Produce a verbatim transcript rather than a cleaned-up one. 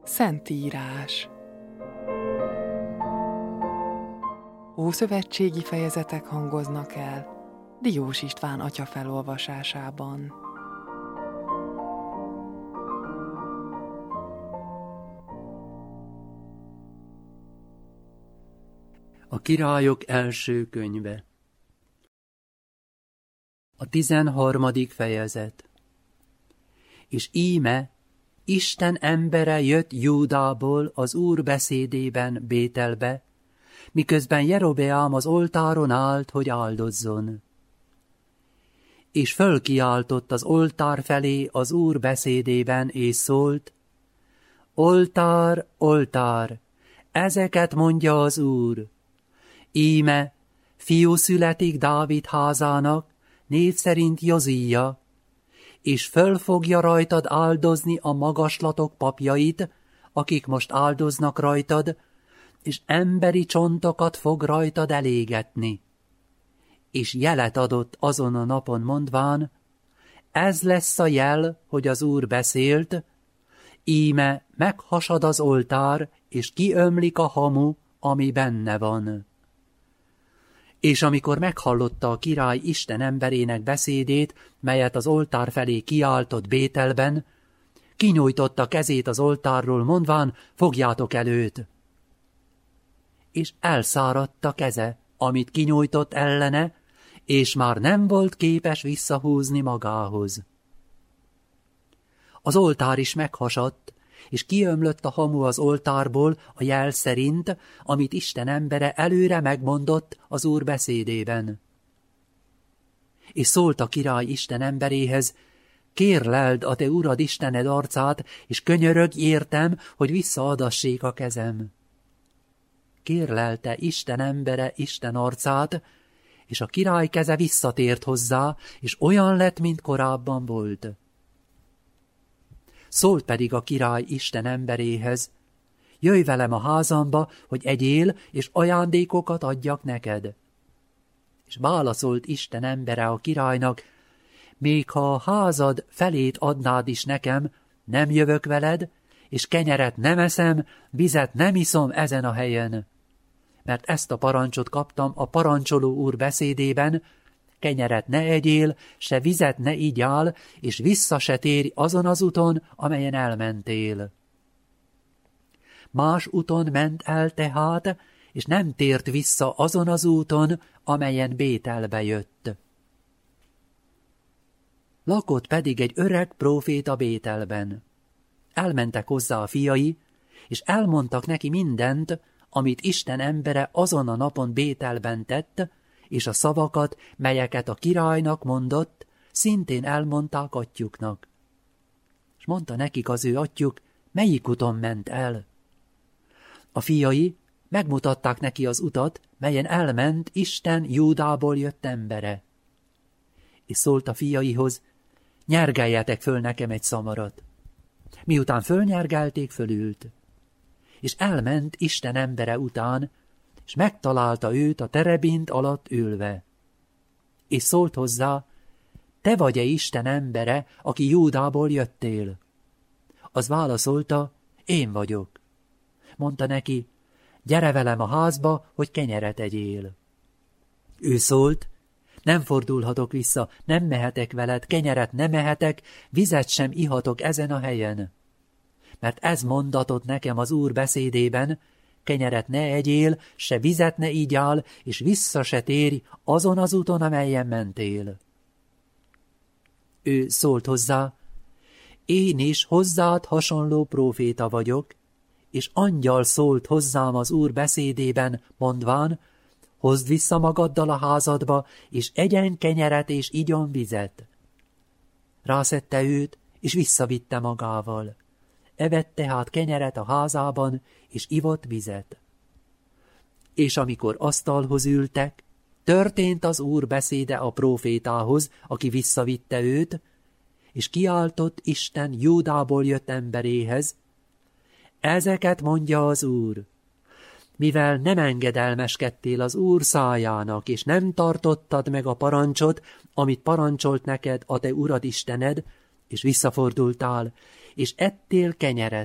Szentírás. Ószövetségi fejezetek hangoznak el Diós István atya felolvasásában. A Királyok első könyve. A tizenharmadik fejezet. És íme, Isten embere jött Júdából az Úr beszédében Bételbe, miközben Jerobeám az oltáron állt, hogy áldozzon. És fölkiáltott az oltár felé az Úr beszédében, és szólt: Oltár, oltár, ezeket mondja az Úr. Íme, fiú születik Dávid házának, név szerint Jozía, és föl fogja rajtad áldozni a magaslatok papjait, akik most áldoznak rajtad, és emberi csontokat fog rajtad elégetni. És jelet adott azon a napon mondván, ez lesz a jel, hogy az Úr beszélt, íme meghasad az oltár, és kiömlik a hamu, ami benne van. És amikor meghallotta a király Isten emberének beszédét, melyet az oltár felé kiáltott Bételben, kinyújtotta kezét az oltárról, mondván, fogjátok el őt. És elszáradt a keze, amit kinyújtott ellene, és már nem volt képes visszahúzni magához. Az oltár is meghasadt, és kiömlött a hamu az oltárból a jel szerint, amit Isten embere előre megmondott az Úr beszédében. És szólt a király Isten emberéhez, kérleld a te urad Istened arcát, és könyörögj értem, hogy visszaadassék a kezem. Kérlelte Isten embere Isten arcát, és a király keze visszatért hozzá, és olyan lett, mint korábban volt. Szólt pedig a király Isten emberéhez, jöjj velem a házamba, hogy egyél, és ajándékokat adjak neked. És válaszolt Isten embere a királynak, még ha a házad felét adnád is nekem, nem jövök veled, és kenyeret nem eszem, vizet nem iszom ezen a helyen. Mert ezt a parancsot kaptam a parancsoló úr beszédében, kenyeret ne egyél, se vizet ne igyál, és vissza se térj azon az úton, amelyen elmentél. Más úton ment el tehát, és nem tért vissza azon az úton, amelyen Bételbe jött. Lakott pedig egy öreg próféta Bételben. Elmentek hozzá a fiai, és elmondtak neki mindent, amit Isten embere azon a napon Bételben tett, és a szavakat, melyeket a királynak mondott, szintén elmondták atyjuknak. És mondta nekik az ő atyjuk, melyik úton ment el. A fiai megmutatták neki az utat, melyen elment Isten Júdából jött embere. És szólt a fiaihoz, nyergeljetek föl nekem egy szamarat. Miután fölnyergelték, fölült. És elment Isten embere után, és megtalálta őt a terebint alatt ülve. És szólt hozzá, te vagy-e Isten embere, aki Júdából jöttél? Az válaszolta, én vagyok. Mondta neki, gyere velem a házba, hogy kenyeret egyél. Ő szólt, nem fordulhatok vissza, nem mehetek veled, kenyeret nem mehetek, vizet sem ihatok ezen a helyen. Mert ez mondatott nekem az Úr beszédében, kenyeret ne egyél, se vizet ne igyál, és vissza se térj azon az úton, amelyen mentél. Ő szólt hozzá, én is hozzád hasonló próféta vagyok, és angyal szólt hozzám az Úr beszédében, mondván, hozd vissza magaddal a házadba, és egyen kenyeret és igyon vizet. Rászedte őt, és visszavitte magával. Evett tehát kenyeret a házában, és ivott vizet. És amikor asztalhoz ültek, történt az Úr beszéde a prófétához, aki visszavitte őt, és kiáltott Isten Júdából jött emberéhez, ezeket mondja az Úr, mivel nem engedelmeskedtél az Úr szájának, és nem tartottad meg a parancsot, amit parancsolt neked a te urad Istened, és visszafordultál, és ettél kenyeret,